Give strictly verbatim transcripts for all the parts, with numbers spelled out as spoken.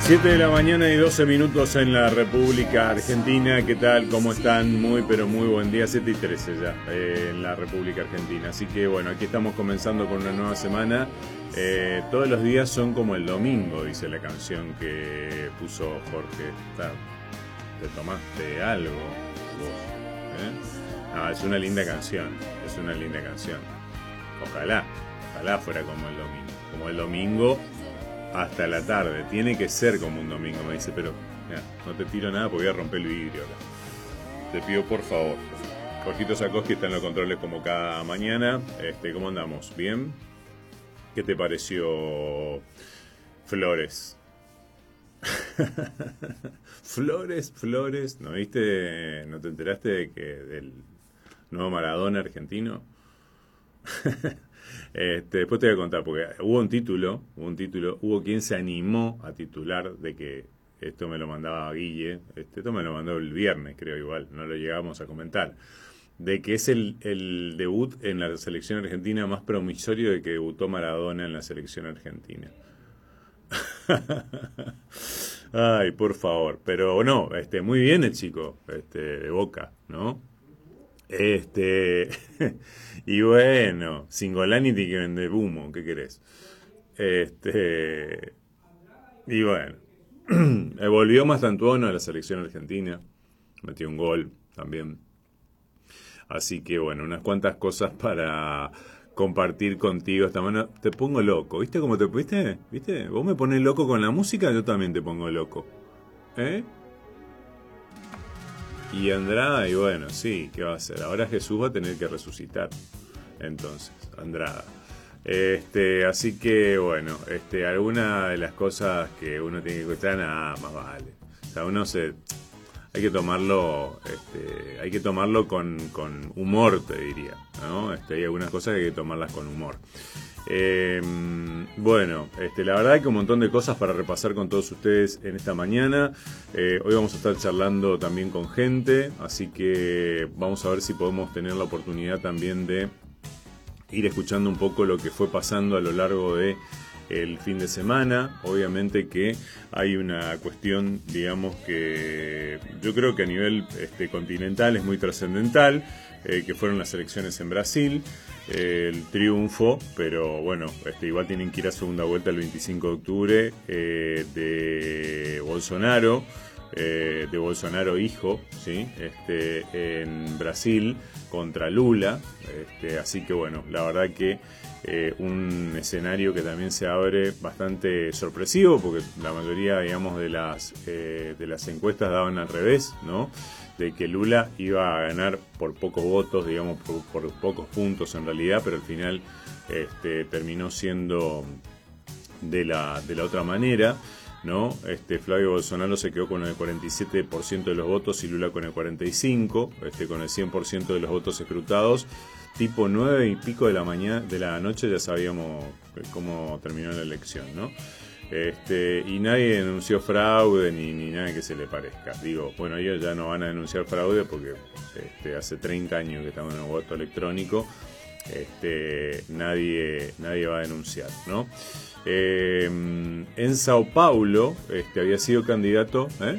siete de la mañana y doce minutos en la República Argentina. ¿Qué tal? ¿Cómo están? Muy, pero muy buen día. siete y trece ya eh, en la República Argentina. Así que bueno, aquí estamos comenzando con una nueva semana. Eh, todos los días son como el domingo, dice la canción que puso Jorge. ¿Te tomaste algo vos? ¿Eh? No, es una linda canción. Es una linda canción. Ojalá, ojalá fuera como el domingo. Como el domingo hasta la tarde. Tiene que ser como un domingo, me dice, pero mira, no te tiro nada porque voy a romper el vidrio acá. Te pido por favor. Jorgito Sakoski está en los controles como cada mañana. Este, ¿cómo andamos? ¿Bien? ¿Qué te pareció Flores? Flores, Flores. ¿No viste? ¿No te enteraste de que del nuevo Maradona argentino? Este, después te voy a contar, porque hubo un título, hubo un título, hubo quien se animó a titular de que esto me lo mandaba Guille, este, esto me lo mandó el viernes, creo igual, no lo llegamos a comentar, de que es el, el debut en la selección argentina más promisorio de que debutó Maradona en la selección argentina. Ay, por favor, pero no, este, muy bien el chico, este, de Boca, ¿no? Este, y bueno, Singolani tiene que vender humo, ¿qué querés? Este, y bueno, volvió Mastantuono a la selección argentina, metió un gol también. Así que bueno, unas cuantas cosas para compartir contigo esta mañana. Te pongo loco, ¿viste cómo te viste? ¿Viste? Vos me pones loco con la música, yo también te pongo loco. ¿Eh? Y Andrada, y bueno, sí, ¿qué va a hacer? Ahora Jesús va a tener que resucitar. Entonces, Andrada. Este, así que, bueno, este, alguna de las cosas que uno tiene que cuestionar, nada más vale. O sea, uno se... Hay que tomarlo, este, hay que tomarlo con, con humor, te diría, ¿no? Este, hay algunas cosas que hay que tomarlas con humor. Eh, bueno, este, la verdad hay que un montón de cosas para repasar con todos ustedes en esta mañana. Eh, hoy vamos a estar charlando también con gente, así que vamos a ver si podemos tener la oportunidad también de ir escuchando un poco lo que fue pasando a lo largo de el fin de semana. Obviamente que hay una cuestión, digamos, que yo creo que a nivel este, continental es muy trascendental, eh, que fueron las elecciones en Brasil. El triunfo, pero bueno, este, igual tienen que ir a segunda vuelta el veinticinco de octubre eh, de Bolsonaro, eh, de Bolsonaro hijo, ¿sí? Este, en Brasil contra Lula, este, así que bueno, la verdad que eh, un escenario que también se abre bastante sorpresivo, porque la mayoría, digamos, de las eh, de las encuestas daban al revés, ¿no? De que Lula iba a ganar por pocos votos, digamos, por, por pocos puntos en realidad, pero al final este, terminó siendo de la, de la otra manera, ¿no? Este, Flavio Bolsonaro se quedó con el cuarenta y siete por ciento de los votos y Lula con el cuarenta y cinco por ciento, este, con el cien por ciento de los votos escrutados. Tipo nueve y pico de la mañana, de la noche ya sabíamos cómo terminó la elección, ¿no? Este, y nadie denunció fraude ni, ni nada que se le parezca. Digo, bueno, ellos ya no van a denunciar fraude porque este, hace treinta años que estamos en el voto electrónico. Este, nadie, nadie va a denunciar, ¿no? Eh, en Sao Paulo este, había sido candidato, ¿eh?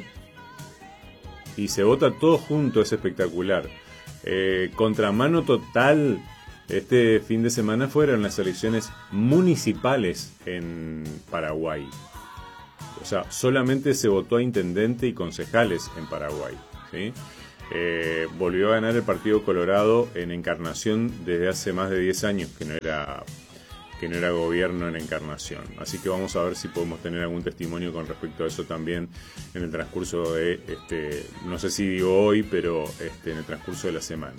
Y se vota todo junto, es espectacular. Eh, contramano total. Este fin de semana fueron las elecciones municipales en Paraguay. O sea, solamente se votó a intendente y concejales en Paraguay, ¿sí? Eh, volvió a ganar el Partido Colorado en Encarnación desde hace más de diez años que no era que no era gobierno en Encarnación. Así que vamos a ver si podemos tener algún testimonio con respecto a eso también en el transcurso de, este, no sé si digo hoy, pero este, en el transcurso de la semana.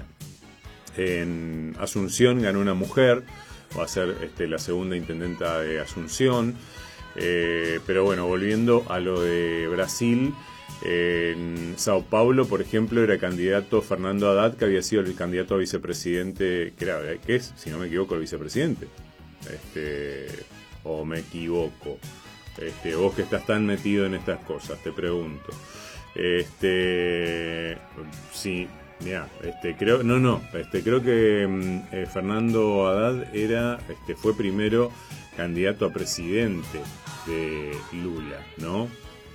En Asunción ganó una mujer, va a ser este, la segunda intendenta de Asunción. Eh, pero bueno, volviendo a lo de Brasil, eh, en Sao Paulo, por ejemplo, era candidato Fernando Haddad, que había sido el candidato a vicepresidente, que era, ¿qué es? Si no me equivoco, el vicepresidente. Este, o me equivoco. Este, vos que estás tan metido en estas cosas, te pregunto. Este, sí. Mira, este, creo, no, no, este, creo que eh, Fernando Haddad era, este, fue primero candidato a presidente de Lula, ¿no?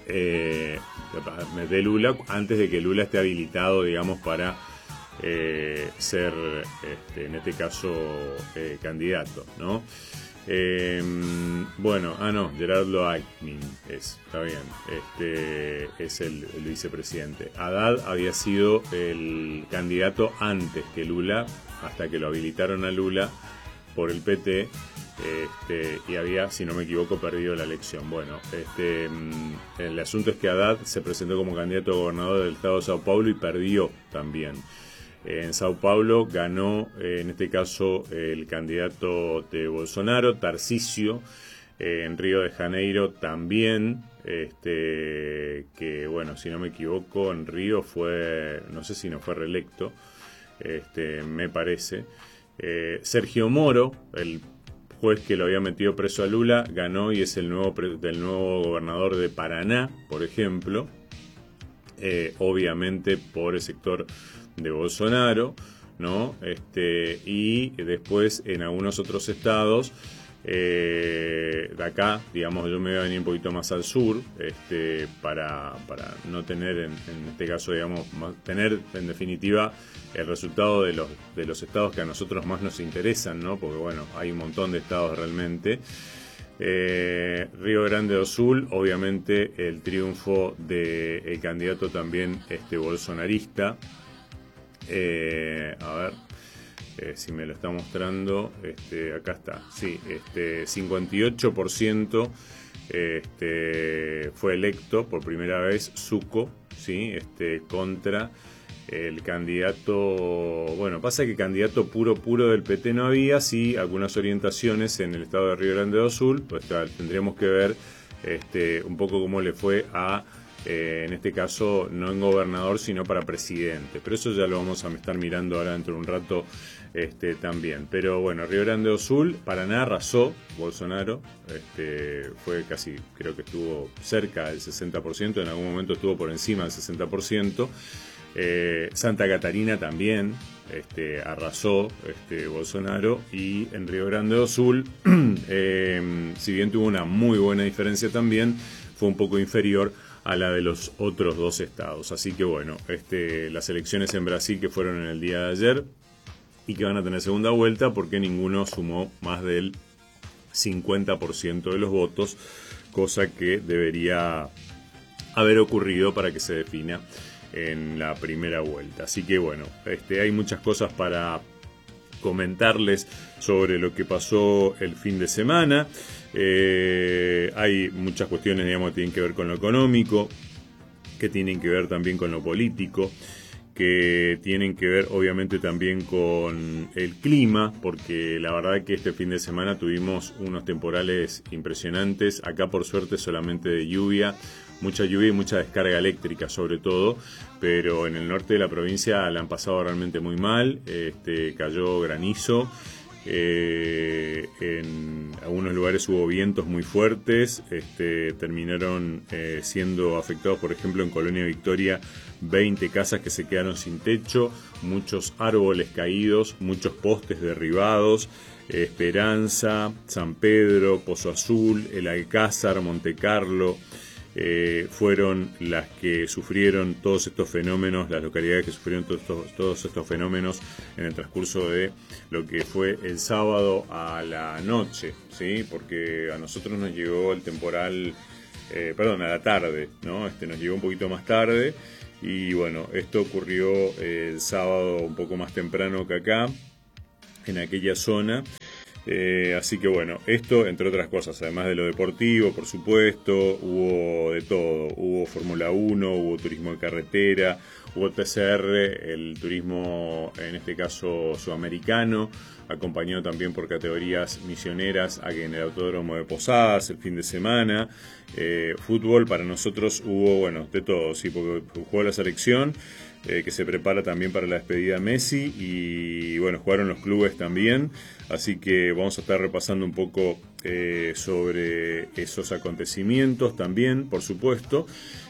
eh, de Lula, antes de que Lula esté habilitado, digamos, para eh, ser, este, en este caso, eh, candidato, ¿no? Eh, bueno, ah no, Gerardo Alckmin es, está bien, este es el, el vicepresidente. Haddad había sido el candidato antes que Lula, hasta que lo habilitaron a Lula por el P T, este, y había, si no me equivoco, perdido la elección. Bueno, este, el asunto es que Haddad se presentó como candidato a gobernador del estado de Sao Paulo y perdió también. En Sao Paulo ganó, eh, en este caso, el candidato de Bolsonaro, Tarcísio. Eh, en Río de Janeiro también, este, que bueno, si no me equivoco, en Río fue, no sé si no fue reelecto, este, me parece. Eh, Sergio Moro, el juez que lo había metido preso a Lula, ganó y es el nuevo, del nuevo gobernador de Paraná, por ejemplo. Eh, obviamente por el sector de Bolsonaro, ¿no? Este, y después en algunos otros estados eh, de acá, digamos, yo me voy a venir un poquito más al sur, este, para, para no tener, en, en este caso, digamos, tener en definitiva el resultado de los, de los estados que a nosotros más nos interesan, ¿no? Porque bueno, hay un montón de estados realmente. Eh, Río Grande do Sul, obviamente el triunfo del candidato también este bolsonarista. Eh, a ver eh, si me lo está mostrando, este, acá está, sí, este, cincuenta y ocho por ciento este, fue electo por primera vez Suco, ¿sí? este, contra el candidato, bueno, pasa que candidato puro puro del P T no había, sí, algunas orientaciones en el estado de Río Grande do Sul, pues tendríamos que ver este, un poco cómo le fue a Eh, en este caso no en gobernador sino para presidente, pero eso ya lo vamos a estar mirando ahora dentro de un rato este, también. Pero bueno, Río Grande do Sul, Paraná arrasó Bolsonaro, este, fue casi, creo que estuvo cerca del sesenta por ciento, en algún momento estuvo por encima del sesenta por ciento. eh, Santa Catarina también este, arrasó este, Bolsonaro, y en Río Grande do Sul eh, si bien tuvo una muy buena diferencia también, fue un poco inferior a la de los otros dos estados. Así que bueno, este, las elecciones en Brasil que fueron en el día de ayer y que van a tener segunda vuelta porque ninguno sumó más del cincuenta por ciento de los votos, cosa que debería haber ocurrido para que se defina en la primera vuelta. Así que bueno, este, hay muchas cosas para comentarles sobre lo que pasó el fin de semana. Eh, hay muchas cuestiones, digamos, que tienen que ver con lo económico, que tienen que ver también con lo político, que tienen que ver obviamente también con el clima, porque la verdad que este fin de semana tuvimos unos temporales impresionantes. Acá por suerte solamente de lluvia, mucha lluvia y mucha descarga eléctrica sobre todo, pero en el norte de la provincia la han pasado realmente muy mal. Este, cayó granizo. Eh, en algunos lugares hubo vientos muy fuertes, este, terminaron eh, siendo afectados, por ejemplo en Colonia Victoria, veinte casas que se quedaron sin techo, muchos árboles caídos, muchos postes derribados. eh, Esperanza, San Pedro, Pozo Azul, El Alcázar, Montecarlo, Eh, fueron las que sufrieron todos estos fenómenos, las localidades que sufrieron todos estos, todos estos fenómenos en el transcurso de lo que fue el sábado a la noche, ¿sí? Porque a nosotros nos llegó el temporal, eh, perdón, a la tarde, ¿no? Este nos llegó un poquito más tarde, y bueno, esto ocurrió eh, el sábado un poco más temprano que acá, en aquella zona. Eh, así que bueno, esto entre otras cosas, además de lo deportivo, por supuesto, hubo de todo, hubo Fórmula uno, hubo turismo de carretera, hubo T C R, el turismo en este caso sudamericano, acompañado también por categorías misioneras aquí en el Autódromo de Posadas el fin de semana. Eh, fútbol para nosotros hubo, bueno, de todo, sí, porque jugó la selección, eh, que se prepara también para la despedida de Messi, y bueno, jugaron los clubes también, así que vamos a estar repasando un poco eh, sobre esos acontecimientos también, por supuesto.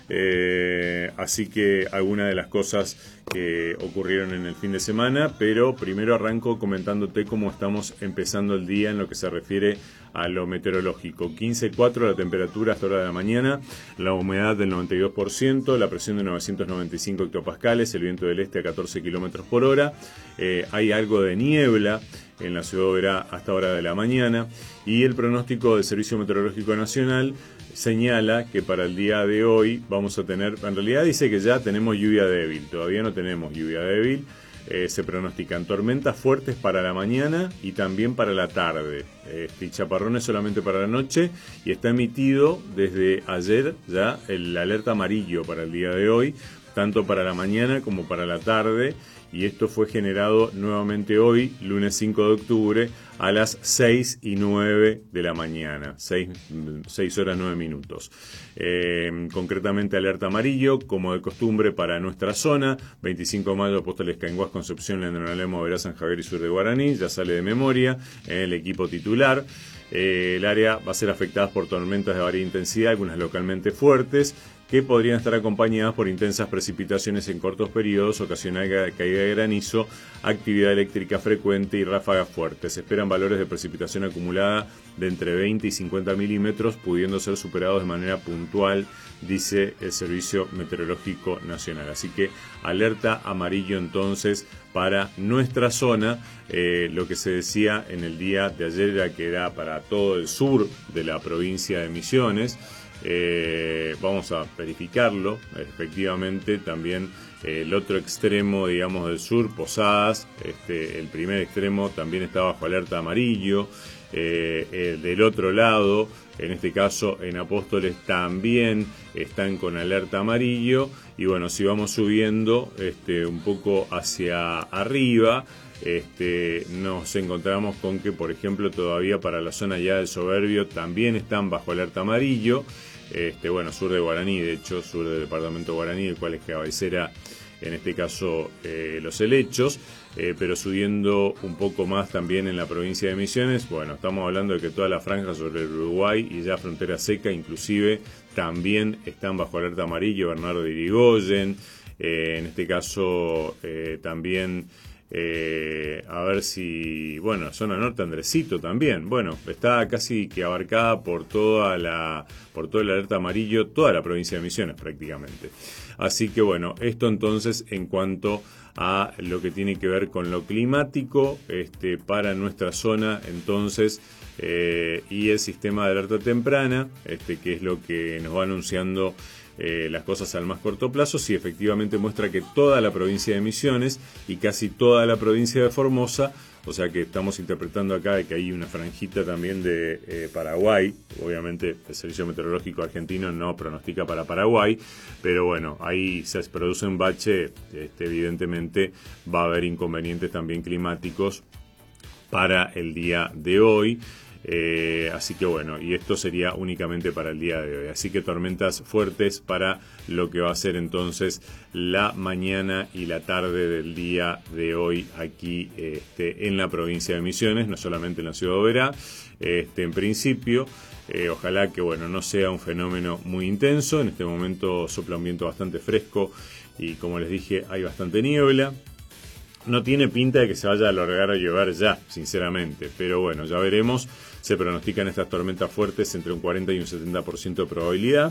Eh, así que algunas de las cosas que ocurrieron en el fin de semana, pero primero arranco comentándote cómo estamos empezando el día en lo que se refiere a lo meteorológico. quince coma cuatro la temperatura hasta hora de la mañana, la humedad del noventa y dos por ciento, la presión de novecientos noventa y cinco hectopascales, el viento del este a catorce kilómetros por hora, eh, hay algo de niebla en la ciudad de Oberá hasta hora de la mañana, y el pronóstico del Servicio Meteorológico Nacional señala que para el día de hoy vamos a tener, en realidad dice que ya tenemos lluvia débil, todavía no tenemos lluvia débil, eh, se pronostican tormentas fuertes para la mañana y también para la tarde, este, y chaparrones solamente para la noche, y está emitido desde ayer ya el alerta amarillo para el día de hoy, tanto para la mañana como para la tarde, y esto fue generado nuevamente hoy, lunes cinco de octubre, a las seis y nueve de la mañana, seis horas nueve minutos. Eh, concretamente alerta amarillo, como de costumbre para nuestra zona, veinticinco de mayo, Apóstoles, Cainguás, Concepción, Leandro Oberá, San Javier y Sur de Guaraní, ya sale de memoria, eh, el equipo titular. Eh, el área va a ser afectada por tormentas de varia intensidad, algunas localmente fuertes, que podrían estar acompañadas por intensas precipitaciones en cortos periodos, ocasional caída de granizo, actividad eléctrica frecuente y ráfagas fuertes. Se esperan valores de precipitación acumulada de entre veinte y cincuenta milímetros, pudiendo ser superados de manera puntual, dice el Servicio Meteorológico Nacional. Así que alerta amarillo entonces para nuestra zona. Eh, lo que se decía en el día de ayer era que era para todo el sur de la provincia de Misiones. Eh, vamos a verificarlo, efectivamente también eh, el otro extremo, digamos, del sur, Posadas, este, el primer extremo también está bajo alerta amarillo, eh, el del otro lado, en este caso en Apóstoles, también están con alerta amarillo, y bueno, si vamos subiendo este, un poco hacia arriba, Este, nos encontramos con que, por ejemplo, todavía para la zona ya del Soberbio también están bajo alerta amarillo, este, bueno, sur de Guaraní, de hecho, sur del departamento de Guaraní, el cual es cabecera, en este caso, eh, Los Helechos, eh, pero subiendo un poco más también en la provincia de Misiones. Bueno, estamos hablando de que toda la franja sobre el Uruguay y ya frontera seca, inclusive, también están bajo alerta amarillo, Bernardo de Irigoyen, eh, en este caso, eh, también... Eh, a ver si, bueno, zona norte Andresito también, bueno, está casi que abarcada por toda la, por todo el alerta amarillo, toda la provincia de Misiones prácticamente. Así que bueno, esto entonces en cuanto a lo que tiene que ver con lo climático, este, para nuestra zona entonces, eh, y el sistema de alerta temprana, este, que es lo que nos va anunciando Eh, las cosas al más corto plazo, sí, efectivamente muestra que toda la provincia de Misiones y casi toda la provincia de Formosa, o sea que estamos interpretando acá de que hay una franjita también de eh, Paraguay. Obviamente el Servicio Meteorológico Argentino no pronostica para Paraguay, pero bueno, ahí se produce un bache, este, evidentemente va a haber inconvenientes también climáticos para el día de hoy. Eh, así que bueno, y esto sería únicamente para el día de hoy. Así que tormentas fuertes para lo que va a ser entonces la mañana y la tarde del día de hoy aquí este, en la provincia de Misiones, no solamente en la ciudad de Oberá. Este, en principio, eh, ojalá que bueno, no sea un fenómeno muy intenso. En este momento sopla un viento bastante fresco y, como les dije, hay bastante niebla. No tiene pinta de que se vaya a alargar o llevar ya, sinceramente, pero bueno, ya veremos. Se pronostican estas tormentas fuertes entre un cuarenta y un setenta por ciento de probabilidad,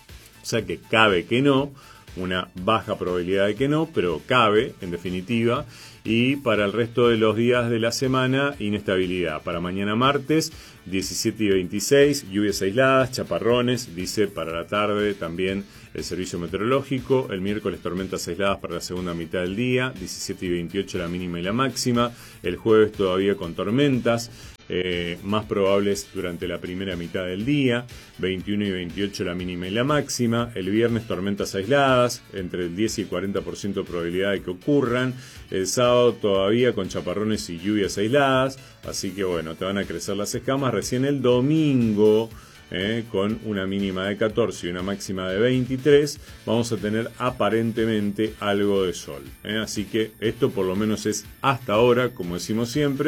o sea que cabe que no, una baja probabilidad de que no, pero cabe, en definitiva. Y para el resto de los días de la semana, inestabilidad. Para mañana martes, diecisiete y veintiséis, lluvias aisladas, chaparrones, dice para la tarde también el Servicio Meteorológico. El miércoles, tormentas aisladas para la segunda mitad del día, diecisiete y veintiocho la mínima y la máxima. El jueves todavía con tormentas. Eh, más probables durante la primera mitad del día, veintiuno y veintiocho la mínima y la máxima. El viernes tormentas aisladas, entre el diez y el cuarenta por ciento de probabilidad de que ocurran. El sábado todavía con chaparrones y lluvias aisladas, así que bueno, te van a crecer las escamas. Recién el domingo, eh, con una mínima de catorce y una máxima de veintitrés, vamos a tener aparentemente algo de sol, eh. Así que esto por lo menos es hasta ahora, como decimos siempre,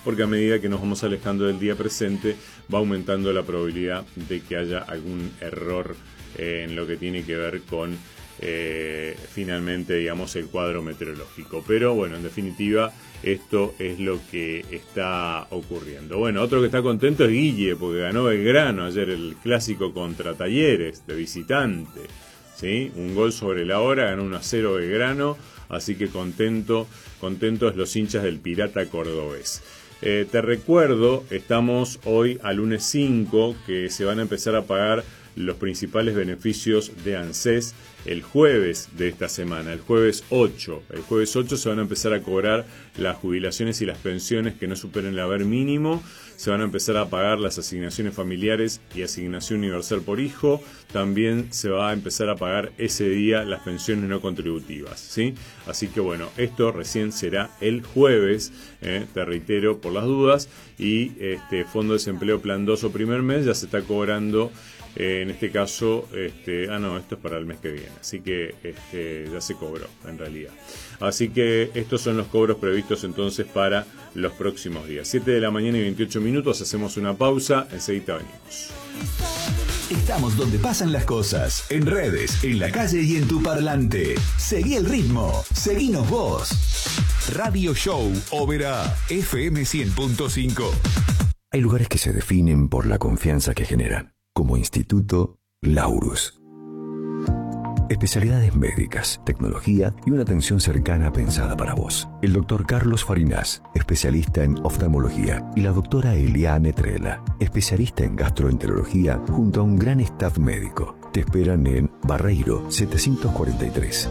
porque a medida que nos vamos alejando del día presente va aumentando la probabilidad de que haya algún error eh, en lo que tiene que ver con eh, finalmente, digamos, el cuadro meteorológico. Pero bueno, en definitiva, esto es lo que está ocurriendo. Bueno, otro que está contento es Guille, porque ganó Belgrano ayer el clásico contra Talleres de visitante, ¿sí? Un gol sobre la hora, ganó uno a cero Belgrano, así que contento, contentos los hinchas del Pirata cordobés. Eh, te recuerdo, estamos hoy a lunes cinco, que se van a empezar a pagar los principales beneficios de ANSES el jueves de esta semana, el jueves ocho. El jueves ocho se van a empezar a cobrar las jubilaciones y las pensiones que no superen el haber mínimo, se van a empezar a pagar las asignaciones familiares y asignación universal por hijo, también se va a empezar a pagar ese día las pensiones no contributivas, ¿sí? Así que bueno, esto recién será el jueves, eh, te reitero por las dudas, y este Fondo de Desempleo Plan dos o primer mes ya se está cobrando. Eh, en este caso, este, ah no, esto es para el mes que viene, así que este, ya se cobró en realidad. Así que estos son los cobros previstos entonces para los próximos días. siete de la mañana y veintiocho minutos, hacemos una pausa, enseguida venimos. Estamos donde pasan las cosas, en redes, en la calle y en tu parlante. Seguí el ritmo, seguinos vos. Radio Show Oberá, F M cien punto cinco. Hay lugares que se definen por la confianza que generan, como Instituto Laurus. Especialidades médicas, tecnología y una atención cercana pensada para vos. El doctor Carlos Farinas, especialista en oftalmología, y la doctora Eliane Trela, especialista en gastroenterología, junto a un gran staff médico. Te esperan en Barreiro setecientos cuarenta y tres.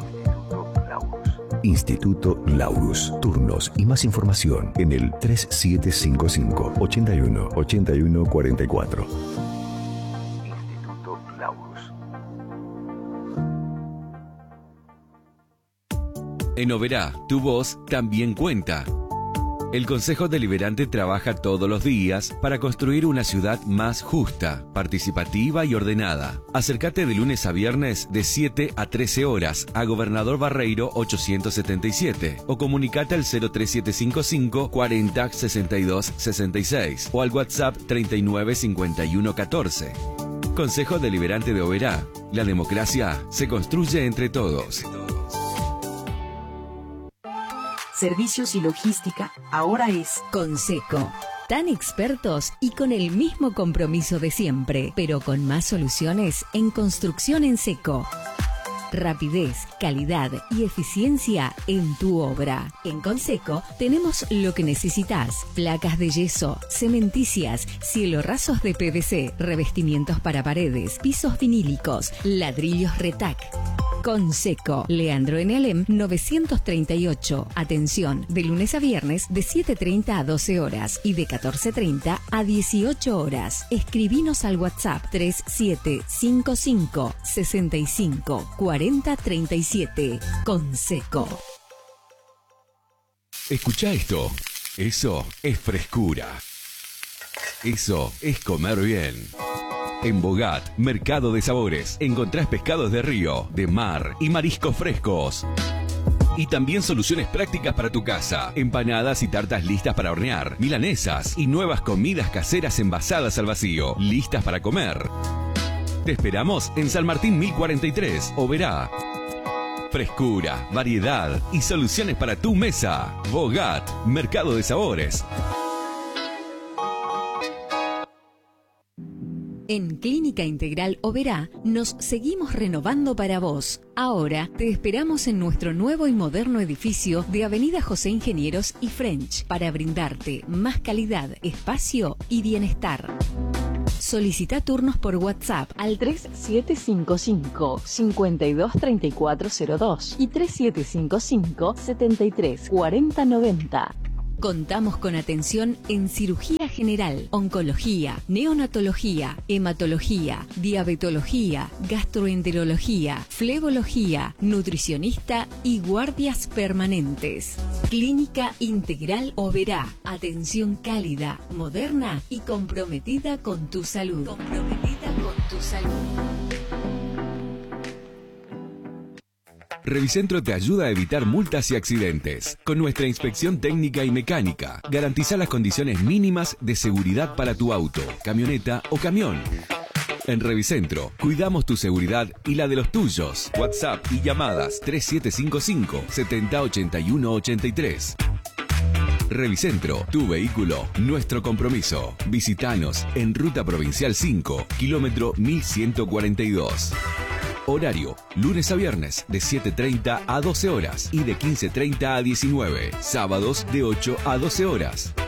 Instituto Laurus. Turnos y más información en el tres siete cinco cinco, ocho uno, ocho uno cuatro cuatro. Instituto Laurus. En Oberá, tu voz también cuenta. El Consejo Deliberante trabaja todos los días para construir una ciudad más justa, participativa y ordenada. Acércate de lunes a viernes de siete a trece horas a Gobernador Barreiro ochocientos setenta y siete o comunicate al cero tres siete cinco cinco, cuarenta, sesenta y dos, sesenta y seis o al WhatsApp treinta y nueve, cincuenta y uno, catorce. Consejo Deliberante de Oberá. La democracia se construye entre todos. Servicios y logística ahora es Conseco. Tan expertos y con el mismo compromiso de siempre, pero con más soluciones en construcción en seco. Rapidez, calidad y eficiencia en tu obra. En Conseco tenemos lo que necesitas: placas de yeso, cementicias, cielorrazos de P V C, revestimientos para paredes, pisos vinílicos, ladrillos Retac. Conseco, Leandro en Alem novecientos treinta y ocho. Atención, de lunes a viernes de siete treinta a doce horas y de catorce treinta a dieciocho horas. Escribinos al WhatsApp tres siete cinco cinco, sesenta y cinco, cuarenta, treinta y siete. Conseco. Escucha esto. Eso es frescura. Eso es comer bien. En Bogat, Mercado de Sabores, encontrás pescados de río, de mar y mariscos frescos. Y también soluciones prácticas para tu casa, empanadas y tartas listas para hornear, milanesas y nuevas comidas caseras envasadas al vacío, listas para comer. Te esperamos en San Martín mil cuarenta y tres, Oberá. Frescura, variedad y soluciones para tu mesa. Bogat, Mercado de Sabores. En Clínica Integral Oberá nos seguimos renovando para vos. Ahora te esperamos en nuestro nuevo y moderno edificio de Avenida José Ingenieros y French para brindarte más calidad, espacio y bienestar. Solicita turnos por WhatsApp al tres siete cinco cinco, cinco dos tres cuatro cero dos y tres siete cinco cinco, setenta y tres, cuarenta, noventa. Contamos con atención en cirugía general, oncología, neonatología, hematología, diabetología, gastroenterología, flebología, nutricionista y guardias permanentes. Clínica Integral Oberá. Atención cálida, moderna y comprometida con tu salud. Comprometida con tu salud. Revicentro te ayuda a evitar multas y accidentes. Con nuestra inspección técnica y mecánica, garantiza las condiciones mínimas de seguridad para tu auto, camioneta o camión. En Revicentro, cuidamos tu seguridad y la de los tuyos. WhatsApp y llamadas tres siete cinco cinco, siete cero ocho uno ocho tres. Revicentro, tu vehículo, nuestro compromiso. Visítanos en Ruta Provincial cinco, kilómetro mil ciento cuarenta y dos. Horario, lunes a viernes de siete treinta a doce horas y de quince treinta a diecinueve. Sábados de ocho a doce horas.